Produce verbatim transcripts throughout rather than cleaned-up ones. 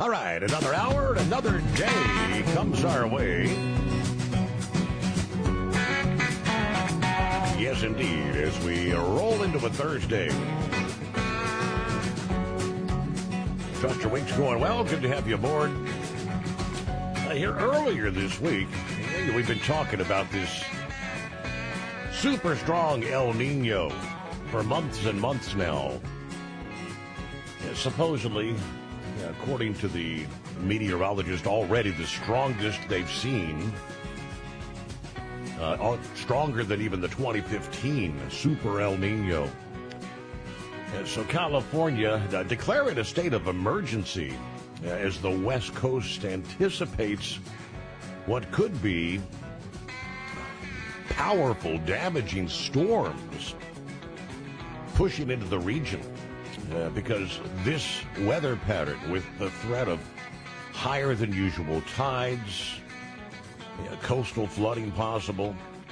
All right, another hour, another day comes our way. Yes, indeed, as we roll into a Thursday. Trust your week's going well. Good to have you aboard. Uh, here earlier this week, we've been talking about this super strong El Nino for months and months now. Uh, supposedly, according to the meteorologist, already the strongest they've seen. Uh, stronger than even the twenty fifteen Super El Nino. Uh, so California uh, declaring a state of emergency uh, as the West Coast anticipates what could be powerful, damaging storms pushing into the region. Uh, because this weather pattern, with the threat of higher than usual tides, yeah, coastal flooding possible,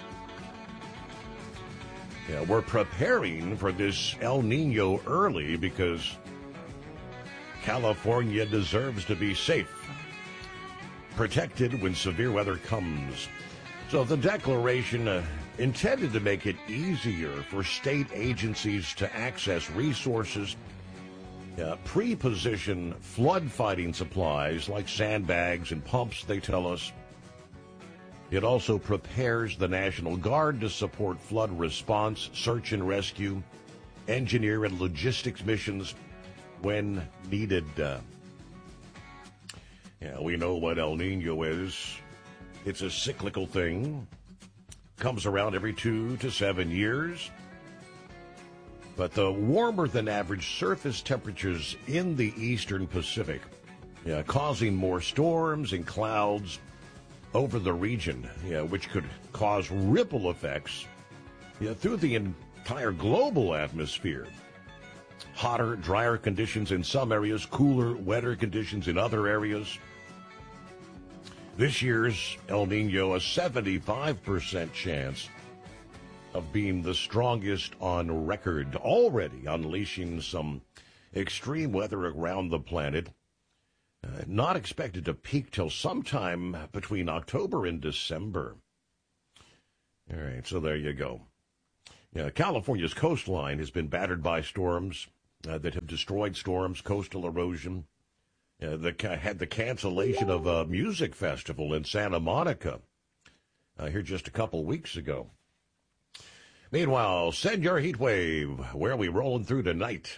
yeah, we're preparing for this El Nino early because California deserves to be safe, protected when severe weather comes. So the declaration uh, intended to make it easier for state agencies to access resources, uh, pre-position flood-fighting supplies like sandbags and pumps, they tell us. It also prepares the National Guard to support flood response, search and rescue, engineer and logistics missions when needed. Uh, yeah, we know what El Nino is. It's a cyclical thing. Comes around every two to seven years. But the warmer than average surface temperatures in the eastern Pacific, yeah, causing more storms and clouds over the region, yeah, which could cause ripple effects yeah, through the entire global atmosphere. Hotter, drier conditions in some areas, cooler, wetter conditions in other areas. This year's El Nino, a seventy-five percent chance of being the strongest on record, already unleashing some extreme weather around the planet. Uh, not expected to peak till sometime between October and December. All right, so there you go. Yeah, California's coastline has been battered by storms uh, that have destroyed storms, coastal erosion. Uh, the, had the cancellation of a music festival in Santa Monica uh, here just a couple weeks ago. Meanwhile, send your heat wave. Where are we rolling through tonight?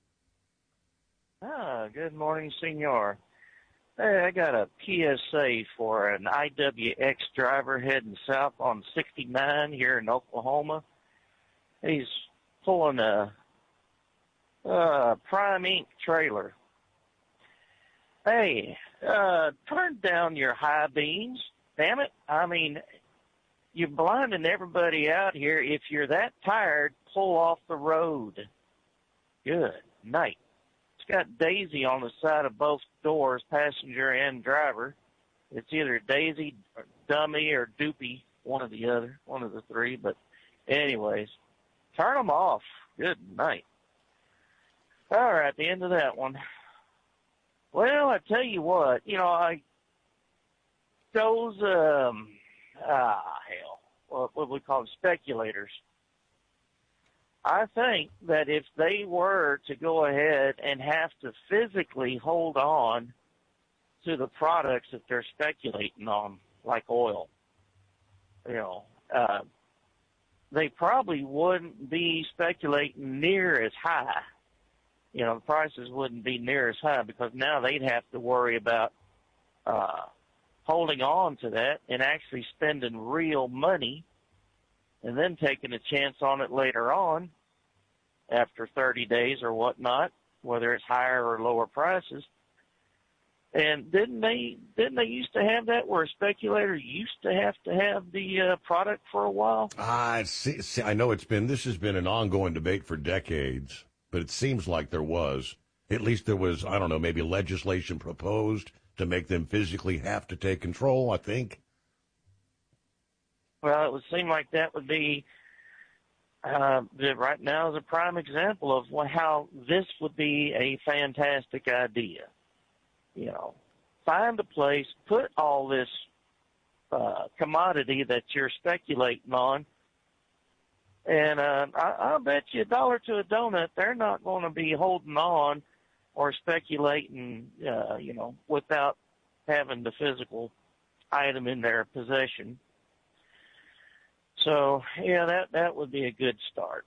Ah, good morning, senor. Hey, I got a P S A for an I W X driver heading south on sixty-nine here in Oklahoma. He's pulling a, a Prime Inc trailer. Hey, uh, turn down your high beams. Damn it. I mean, you're blinding everybody out here. If you're that tired, pull off the road. Good night. It's got Daisy on the side of both doors, passenger and driver. It's either Daisy, or Dummy, or Doopy, one or the other, one of the three. But anyways, turn them off. Good night. All right, the end of that one. Well, I tell you what, you know, I those um ah hell, what, what we call them, speculators. I think that if they were to go ahead and have to physically hold on to the products that they're speculating on, like oil, you know, uh, they probably wouldn't be speculating near as high. You know, the prices wouldn't be near as high because now they'd have to worry about uh, holding on to that and actually spending real money and then taking a chance on it later on after thirty days or whatnot, whether it's higher or lower prices. And didn't they didn't they used to have that where a speculator used to have to have the uh, product for a while? I see, see. I know it's been this has been an ongoing debate for decades, but it seems like there was at least there was I don't know maybe legislation proposed to make them physically have to take control. I think. Well, it would seem like that would be uh, that right now is a prime example of how this would be a fantastic idea. you know, find a place, put all this uh, commodity that you're speculating on, and uh, I, I'll bet you a dollar to a donut they're not going to be holding on or speculating, uh, you know, without having the physical item in their possession. So, yeah, that, that would be a good start.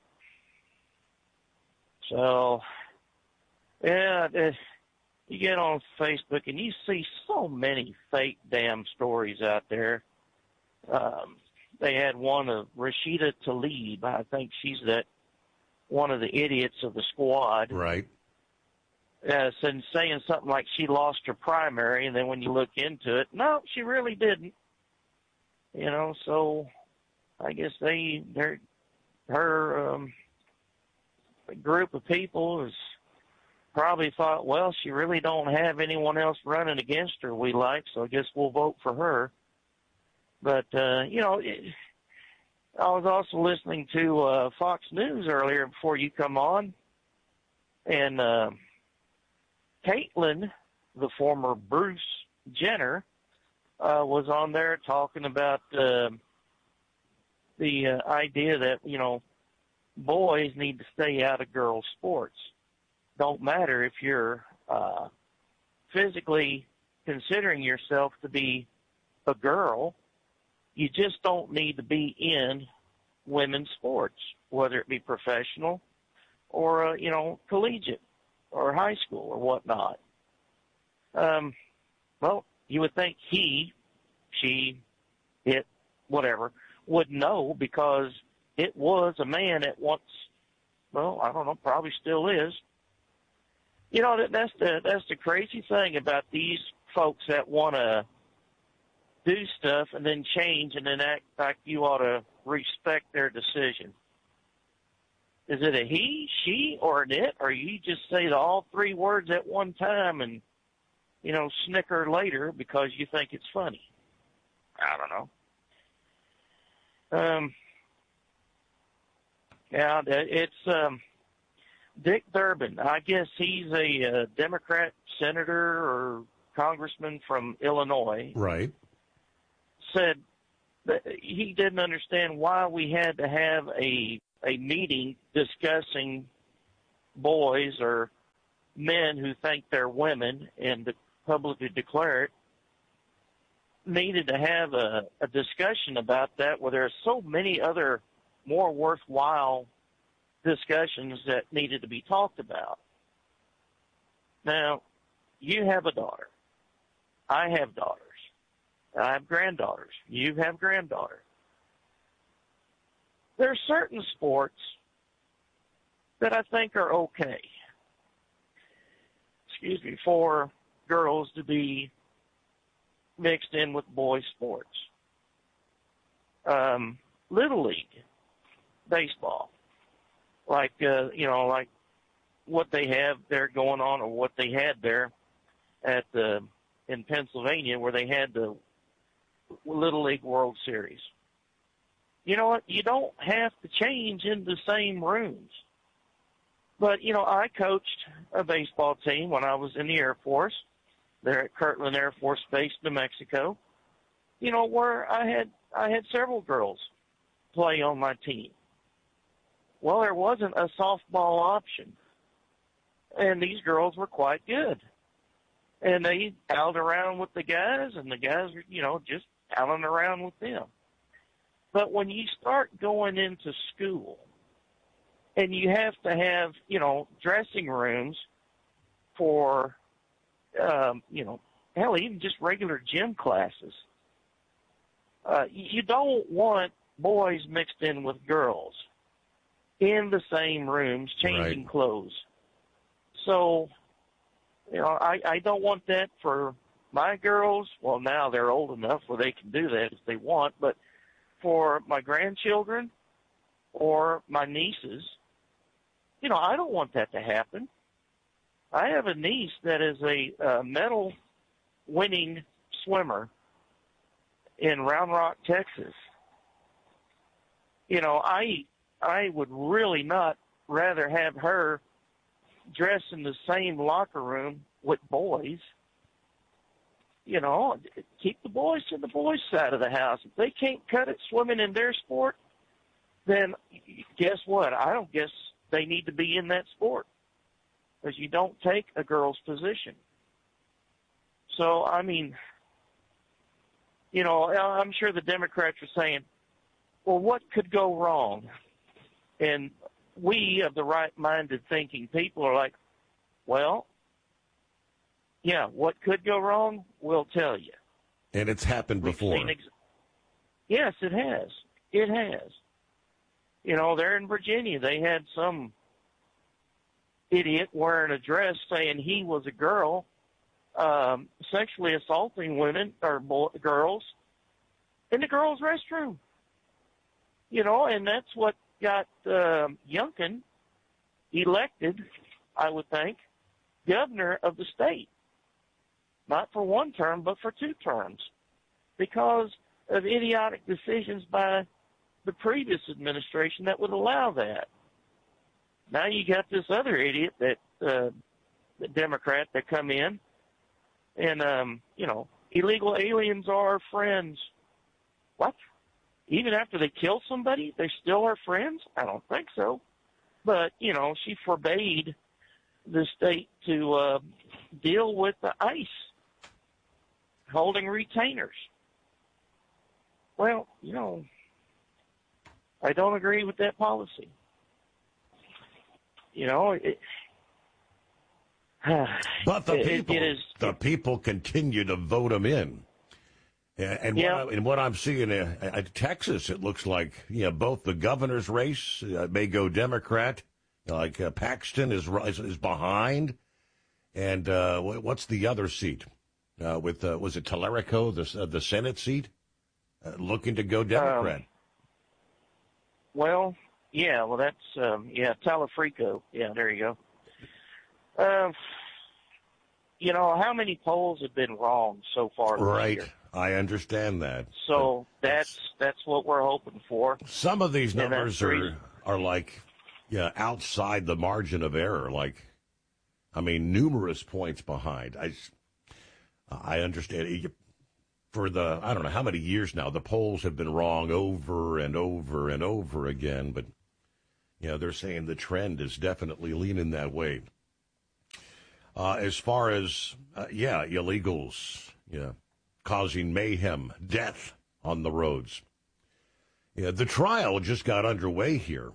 So, yeah, it, you get on Facebook and you see so many fake damn stories out there. Um, they had one of Rashida Tlaib. I think she's that one of the idiots of the squad. Right. Uh, and saying something like she lost her primary, and then when you look into it, no, she really didn't. You know, so I guess they, they're, her um, group of people has probably thought, well, she really don't have anyone else running against her we like, so I guess we'll vote for her. But, uh, you know, it, I was also listening to uh, Fox News earlier before you come on, and uh, Caitlyn, the former Bruce Jenner, uh, was on there talking about uh, the uh, idea that, you know, boys need to stay out of girls' sports. Don't matter if you're uh, physically considering yourself to be a girl, you just don't need to be in women's sports, whether it be professional or, uh, you know, collegiate or high school or whatnot. Um, well, you would think he, she, it, whatever, would know because it was a man at once, well, I don't know, probably still is. You know, that, that's the that's the crazy thing about these folks that want to do stuff and then change and then act like you ought to respect their decision. Is it a he, she, or an it, or you just say the all three words at one time and, you know, snicker later because you think it's funny? I don't know. Um, yeah, it's um, Dick Durbin. I guess he's a uh, Democrat senator or congressman from Illinois. Right. Said that he didn't understand why we had to have a a meeting discussing boys or men who think they're women and to publicly declare it. Needed to have a, a discussion about that where there are so many other more worthwhile discussions that needed to be talked about. Now, you have a daughter. I have daughters. I have granddaughters. You have granddaughters. There are certain sports that I think are okay, excuse me, for girls to be mixed in with boys' sports. Um, Little League baseball, like, uh, you know, like what they have there going on or what they had there at the, in Pennsylvania where they had the Little League World Series. You know what? You don't have to change in the same rooms. But, you know, I coached a baseball team when I was in the Air Force there at Kirtland Air Force Base, New Mexico, you know, where I had I had several girls play on my team. Well, there wasn't a softball option, and these girls were quite good. And they palled around with the guys, and the guys were, you know, just palling around with them. But when you start going into school and you have to have, you know, dressing rooms for, um, you know, hell, even just regular gym classes, uh, you don't want boys mixed in with girls in the same rooms, changing right. clothes. So, you know, I, I don't want that for my girls. Well, now they're old enough where they can do that if they want, but for my grandchildren or my nieces, you know, I don't want that to happen. I have a niece that is a uh, medal winning swimmer in Round Rock, Texas. You know, I I would really not rather have her dress in the same locker room with boys. you know, keep the boys to the boys' side of the house. If they can't cut it swimming in their sport, then guess what? I don't guess they need to be in that sport, because you don't take a girl's position. So, I mean, you know, I'm sure the Democrats are saying, well, what could go wrong? And we of the right-minded thinking people are like, well, yeah, what could go wrong, we'll tell you. And it's happened We've before. Ex- yes, it has. It has. You know, there in Virginia, they had some idiot wearing a dress saying he was a girl, um, sexually assaulting women or boy, girls in the girls' restroom. You know, and that's what got um, Youngkin elected, I would think, governor of the state. Not for one term, but for two terms, because of idiotic decisions by the previous administration that would allow that. Now you got this other idiot, that uh, the Democrat, that come in, and um, you know, illegal aliens are our friends. What? Even after they kill somebody, they still are friends? I don't think so. But you know, she forbade the state to uh, deal with the ICE holding retainers. Well, you know, I don't agree with that policy. You know, it, but the it, people, it is, the people continue to vote them in. And, yeah. what, I, and what I'm seeing in uh, Texas, it looks like, you know, both the governor's race uh, may go Democrat, like uh, Paxton is, is is behind, and uh, what's the other seat? Uh, with uh, was it Tellerico, the uh, the Senate seat, uh, looking to go Democrat? Um, well, yeah, well that's um, yeah, Talafrico. Yeah, there you go. Uh, you know, how many polls have been wrong so far this Right. year? I understand that. So that's that's what we're hoping for. Some of these numbers are reason. are like, yeah, outside the margin of error. Like, I mean, numerous points behind. I, I understand. For the, I don't know how many years now, the polls have been wrong over and over and over again. But, you know, they're saying the trend is definitely leaning that way. Uh, as far as, uh, yeah, illegals, yeah, causing mayhem, death on the roads. Yeah, the trial just got underway here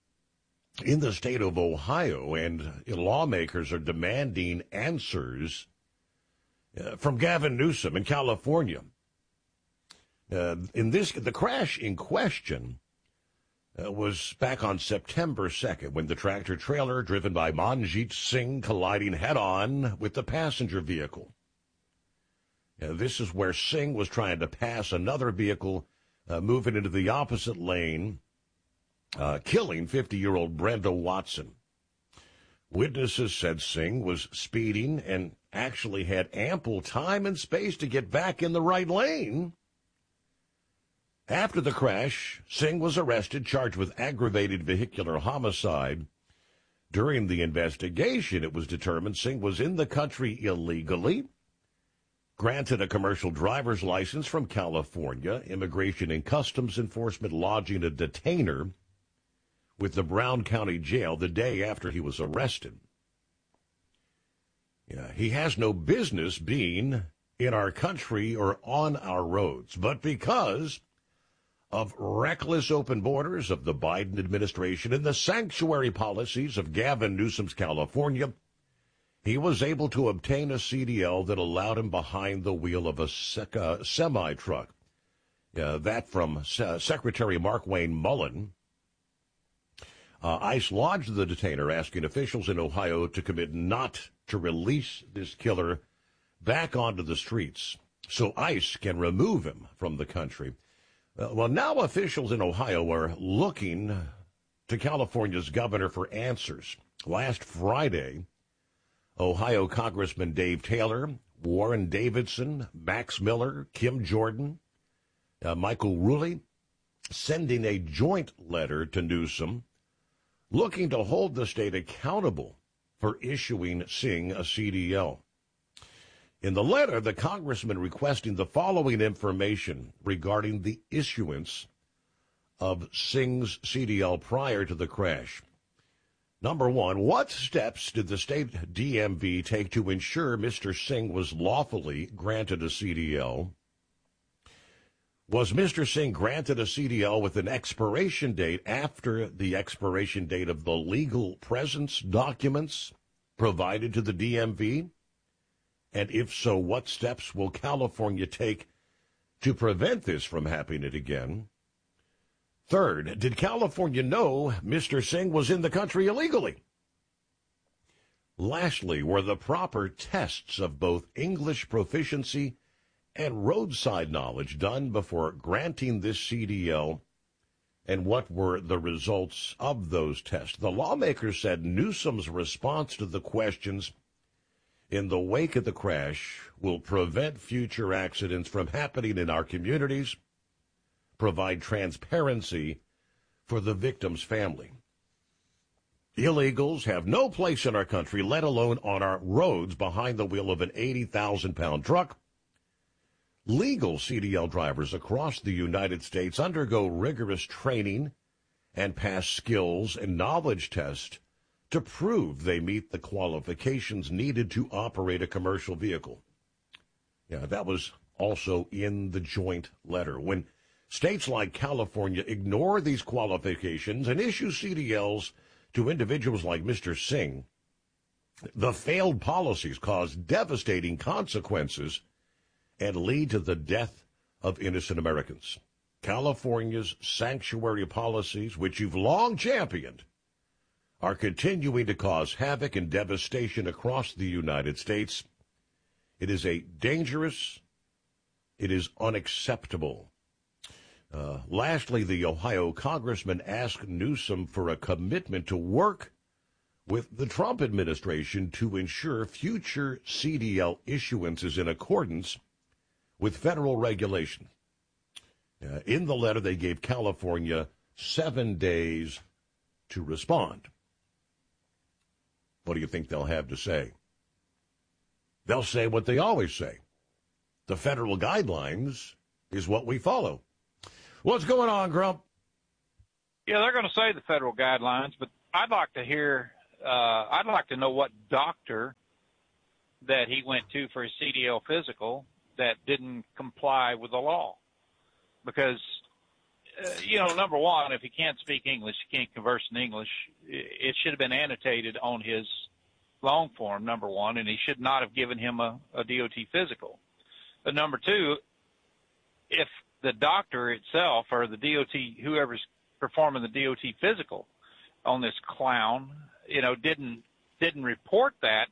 in the state of Ohio, and lawmakers are demanding answers uh, from Gavin Newsom in California. Uh, in this, the crash in question uh, was back on September second, when the tractor trailer driven by Manjit Singh colliding head-on with the passenger vehicle. Uh, this is where Singh was trying to pass another vehicle uh, moving into the opposite lane, uh, killing fifty-year-old Brenda Watson. Witnesses said Singh was speeding and actually had ample time and space to get back in the right lane. After the crash, Singh was arrested, charged with aggravated vehicular homicide. During the investigation, it was determined Singh was in the country illegally, granted a commercial driver's license from California. Immigration and Customs Enforcement lodging a detainer with the Brown County Jail the day after he was arrested. Yeah, he has no business being in our country or on our roads, but because of reckless open borders of the Biden administration and the sanctuary policies of Gavin Newsom's California, he was able to obtain a C D L that allowed him behind the wheel of a sec- uh, semi-truck. Uh, that from uh, Secretary Markwayne Mullen. Uh, ICE lodged the detainer, asking officials in Ohio to commit not to release this killer back onto the streets so ICE can remove him from the country. Uh, well, now officials in Ohio are looking to California's governor for answers. Last Friday, Ohio Congressman Dave Taylor, Warren Davidson, Max Miller, Kim Jordan, uh, Michael Rulli, sending a joint letter to Newsom looking to hold the state accountable for issuing Singh a C D L. In the letter, the congressman requesting the following information regarding the issuance of Singh's C D L prior to the crash. Number one, what steps did the state D M V take to ensure Mister Singh was lawfully granted a C D L? Was Mister Singh granted a C D L with an expiration date after the expiration date of the legal presence documents provided to the D M V? And if so, what steps will California take to prevent this from happening again? Third, did California know Mister Singh was in the country illegally? Lastly, were the proper tests of both English proficiency and roadside knowledge done before granting this C D L? And what were the results of those tests? The lawmakers said Newsom's response to the questions in the wake of the crash will prevent future accidents from happening in our communities, provide transparency for the victim's family. Illegals have no place in our country, let alone on our roads behind the wheel of an eighty thousand pound truck. Legal C D L drivers across the United States undergo rigorous training and pass skills and knowledge tests to prove they meet the qualifications needed to operate a commercial vehicle. Yeah, that was also in the joint letter. When states like California ignore these qualifications and issue C D Ls to individuals like Mister Singh, the failed policies cause devastating consequences and lead to the death of innocent Americans. California's sanctuary policies, which you've long championed, are continuing to cause havoc and devastation across the United States. It is a dangerous, it is unacceptable. Uh, lastly, the Ohio congressman asked Newsom for a commitment to work with the Trump administration to ensure future C D L issuance is in accordance with federal regulation. Uh, in the letter, they gave California seven days to respond. What do you think they'll have to say? They'll say what they always say. The federal guidelines is what we follow. What's going on, Grump? Yeah, they're going to say the federal guidelines, but I'd like to hear, uh, I'd like to know what doctor that he went to for his C D L physical that didn't comply with the law. Because, uh, you know, number one, if he can't speak English, he can't converse in English, it should have been annotated on his long form, number one, and he should not have given him a, a D O T physical. But number two, if the doctor itself or the D O T, whoever's performing the D O T physical on this clown, you know, didn't didn't report that,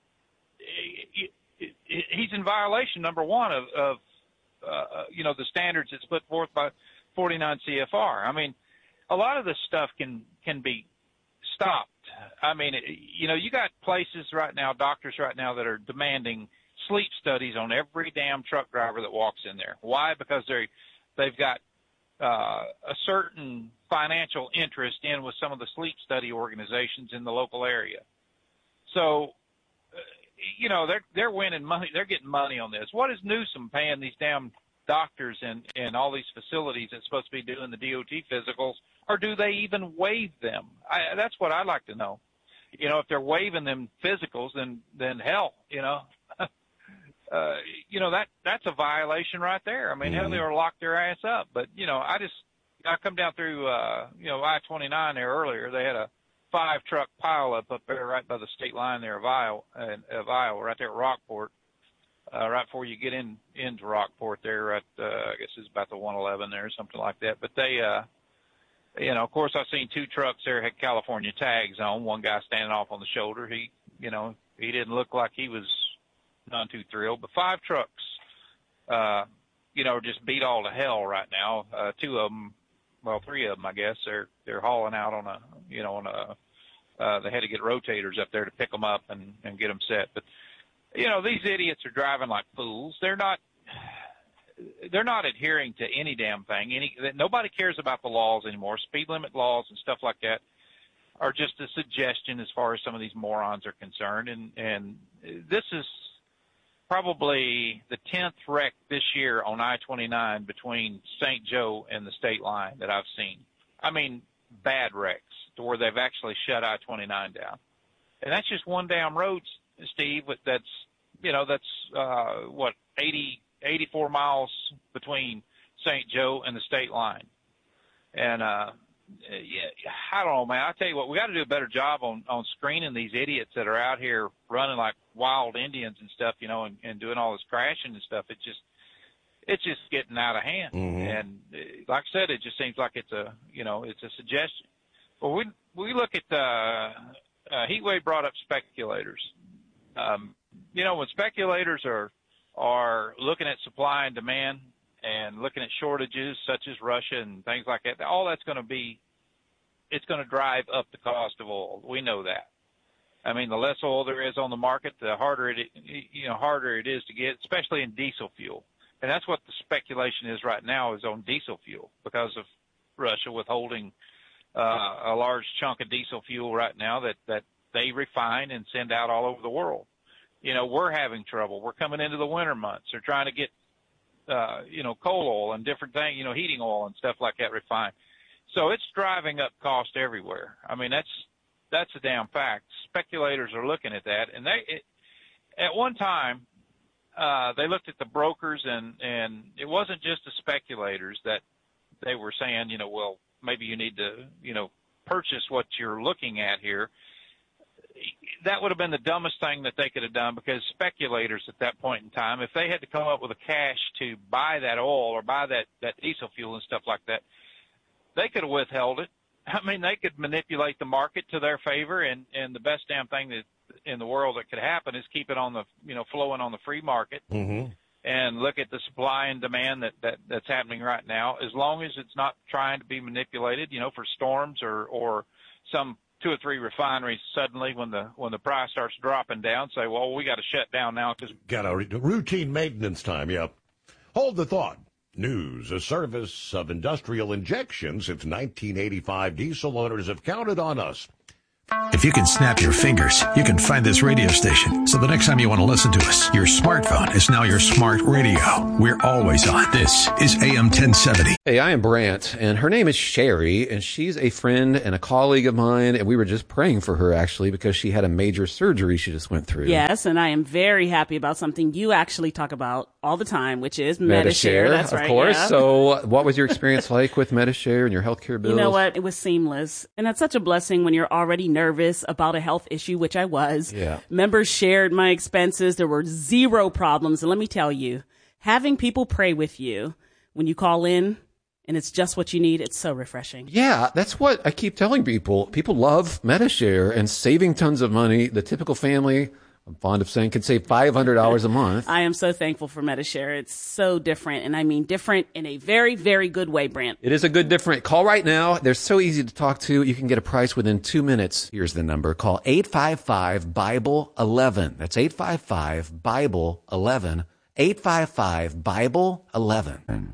he's in violation, number one, of, of uh, you know, the standards that's put forth by forty-nine C F R. I mean, a lot of this stuff can can be stopped. I mean, you know, you got places right now, doctors right now that are demanding sleep studies on every damn truck driver that walks in there. Why? Because they they've got uh, a certain financial interest in with some of the sleep study organizations in the local area. So, uh, you know, they're they're winning money. They're getting money on this. What is Newsom paying these damn doctors and and all these facilities that's supposed to be doing the D O T physicals, or do they even waive them? I, that's what I'd like to know. You know, if they're waiving them physicals, then then hell, you know. Uh, you know, that that's a violation right there. I mean, mm-hmm. hell, they were locked their ass up. But, you know, I just, I come down through, uh, you know, I twenty-nine there earlier. They had a five-truck pileup up there right by the state line there of Iowa, uh, of Iowa right there at Rockport, uh, right before you get in into Rockport there at, uh, I guess it's about the one eleven there or something like that. But they, uh, you know, of course, I've seen two trucks there had California tags on, one guy standing off on the shoulder. He, you know, he didn't look like he was none too thrilled, but five trucks, uh, you know, just beat all to hell right now. Uh, two of them, well, three of them, I guess, they're, they're hauling out on a, you know, on a, uh, they had to get rotators up there to pick them up and, and get them set. But, you know, these idiots are driving like fools. They're not, they're not adhering to any damn thing. Any, nobody cares about the laws anymore. Speed limit laws and stuff like that are just a suggestion as far as some of these morons are concerned. And, and this is, probably the tenth wreck this year on I twenty-nine between Saint Joe and the state line that I've seen. I mean, bad wrecks to where they've actually shut I twenty-nine down. And that's just one damn road, Steve, that's, you know, that's, uh, what, eighty, eighty-four miles between Saint Joe and the state line. And, uh, yeah, I don't know, man. I tell you what, we got to do a better job on, on screening these idiots that are out here running like wild Indians and stuff, you know, and, and doing all this crashing and stuff. It just, it's just getting out of hand. Mm-hmm. And uh, like I said, it just seems like it's a, you know, it's a suggestion. Well, we, we look at, uh, uh, Heatwave brought up speculators. Um, you know, when speculators are, are looking at supply and demand and looking at shortages such as Russia and things like that, all that's going to be, it's going to drive up the cost of oil. We know that. I mean, the less oil there is on the market, the harder it, you know, harder it is to get, especially in diesel fuel. And that's what the speculation is right now, is on diesel fuel, because of Russia withholding uh, a large chunk of diesel fuel right now that, that they refine and send out all over the world. You know, we're having trouble. We're coming into the winter months. They're trying to get, uh, you know, coal oil and different things, you know, heating oil and stuff like that refined. So it's driving up cost everywhere. I mean, that's, that's a damn fact. Speculators are looking at that. And they, it, at one time, uh, they looked at the brokers, and, and it wasn't just the speculators that they were saying, you know, well, maybe you need to, you know, purchase what you're looking at here. That would have been the dumbest thing that they could have done, because speculators at that point in time, if they had to come up with a cash to buy that oil or buy that, that diesel fuel and stuff like that, they could have withheld it. I mean, they could manipulate the market to their favor, and, and the best damn thing that in the world that could happen is keep it on the, you know, flowing on the free market. Mm-hmm. And look at the supply and demand that, that that's happening right now. As long as it's not trying to be manipulated, you know, for storms or, or some two or three refineries suddenly when the when the price starts dropping down, say, well, we got to shut down now because got a routine maintenance time. Yep. Hold the thought. News, a service of industrial injection since nineteen eighty-five. Diesel owners have counted on us. If you can snap your fingers, you can find this radio station. So the next time you want to listen to us, your smartphone is now your smart radio. We're always on. This is A M ten seventy. Hey, I am Brant, and her name is Sherry, and she's a friend and a colleague of mine, and we were just praying for her, actually, because she had a major surgery she just went through. Yes, and I am very happy about something you actually talk about all the time, which is Medi-Share. That's of right, course. yeah. So what was your experience like with Medi-Share and your healthcare bills? You know what? It was seamless. And that's such a blessing when you're already nervous about a health issue, which I was. Yeah. Members shared my expenses. There were zero problems. And let me tell you, having people pray with you when you call in and it's just what you need, it's so refreshing. Yeah, that's what I keep telling people. People love Medi-Share and saving tons of money. The typical family, I'm fond of saying, can save five hundred dollars a month. I am so thankful for Medi-Share. It's so different, and I mean different in a very, very good way, Brant. It is a good different. Call right now. They're so easy to talk to. You can get a price within two minutes. Here's the number. Call eight five five, Bible eleven. That's eight five five, Bible eleven. eight five five, Bible eleven.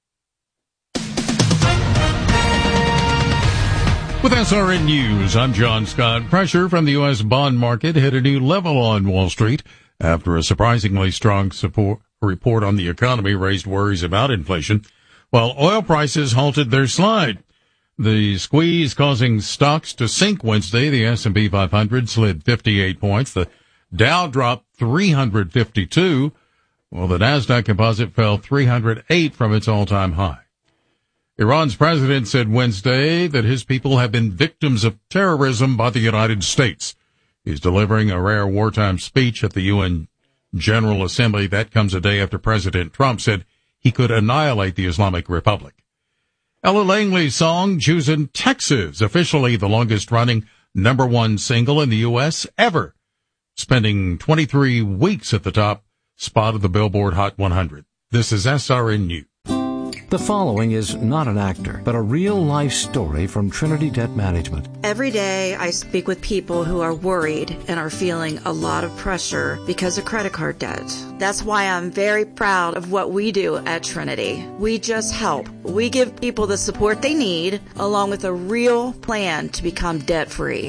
With S R N News, I'm John Scott. Pressure from the U S bond market hit a new level on Wall Street after a surprisingly strong support report on the economy raised worries about inflation, while oil prices halted their slide. The squeeze causing stocks to sink Wednesday. The S and P five hundred slid fifty-eight points. The Dow dropped three hundred fifty-two, while the NASDAQ composite fell three hundred eight from its all-time high. Iran's president said Wednesday that his people have been victims of terrorism by the United States. He's delivering a rare wartime speech at the U N General Assembly. That comes a day after President Trump said he could annihilate the Islamic Republic. Ella Langley's song, Choosin' Texas, officially the longest-running number one single in the U S ever, spending twenty-three weeks at the top spot of the Billboard Hot one hundred. This is S R N News. The following is not an actor, but a real-life story from Trinity Debt Management. Every day I speak with people who are worried and are feeling a lot of pressure because of credit card debt. That's why I'm very proud of what we do at Trinity. We just help. We give people the support they need, along with a real plan to become debt-free.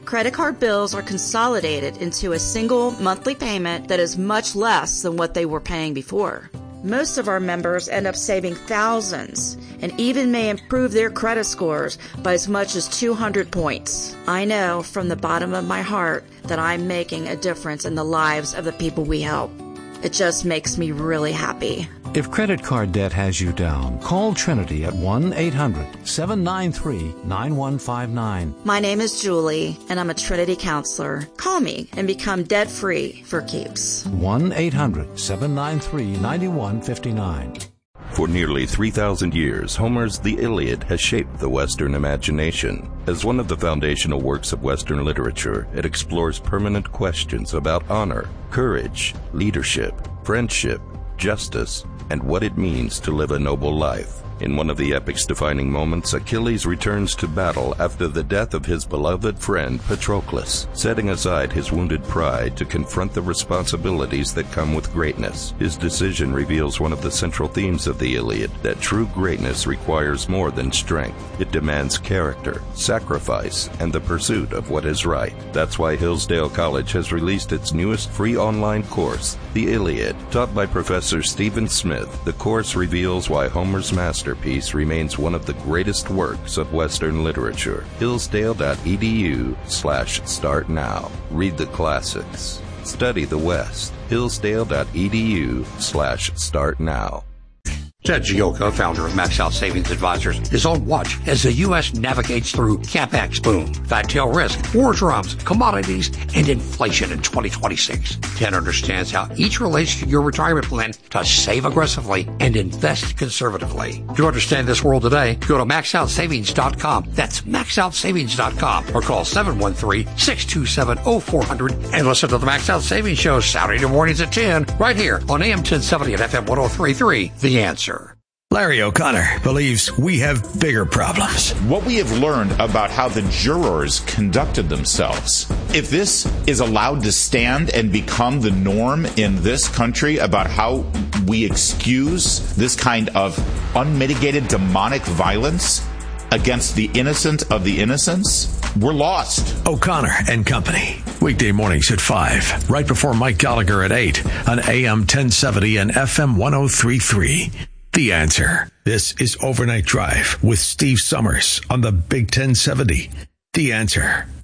Credit card bills are consolidated into a single monthly payment that is much less than what they were paying before. Most of our members end up saving thousands and even may improve their credit scores by as much as two hundred points. I know from the bottom of my heart that I'm making a difference in the lives of the people we help. It just makes me really happy. If credit card debt has you down, call Trinity at one eight hundred seven nine three nine one five nine. My name is Julie, and I'm a Trinity counselor. Call me and become debt-free for keeps. one eight hundred seven nine three nine one five nine. For nearly three thousand years, Homer's The Iliad has shaped the Western imagination. As one of the foundational works of Western literature, it explores permanent questions about honor, courage, leadership, friendship, justice, and what it means to live a noble life. In one of the epic's defining moments, Achilles returns to battle after the death of his beloved friend Patroclus, setting aside his wounded pride to confront the responsibilities that come with greatness. His decision reveals one of the central themes of the Iliad, that true greatness requires more than strength. It demands character, sacrifice, and the pursuit of what is right. That's why Hillsdale College has released its newest free online course, The Iliad. Taught by Professor Stephen Smith, the course reveals why Homer's master Masterpiece remains one of the greatest works of Western literature. Hillsdale.edu slash start now. Read the classics. Study the West. Hillsdale.edu slash start now. Ted Gioka, founder of Max Out Savings Advisors, is on watch as the U S navigates through CapEx boom, fat tail risk, war drums, commodities, and inflation in twenty twenty-six. Ted understands how each relates to your retirement plan to save aggressively and invest conservatively. To understand this world today, go to max out savings dot com. That's max out savings dot com or call seven one three, six two seven, zero four zero zero and listen to the Max Out Savings Show Saturday mornings at ten right here on A M ten seventy and F M one oh three point three. The Answer. Larry O'Connor believes we have bigger problems. What we have learned about how the jurors conducted themselves, if this is allowed to stand and become the norm in this country about how we excuse this kind of unmitigated demonic violence against the innocent of the innocents, we're lost. O'Connor and Company. Weekday mornings at five, right before Mike Gallagher at eight on A M ten seventy and F M one oh three point three. The Answer. This is Overnight Drive with Steve Summers on the Big ten seventy. The Answer.